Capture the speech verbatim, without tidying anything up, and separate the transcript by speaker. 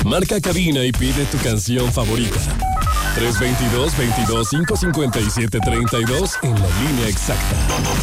Speaker 1: Marca cabina y pide tu canción favorita. tres dos dos, veintidós, cinco cincuenta y siete, treinta y dos en la línea exacta.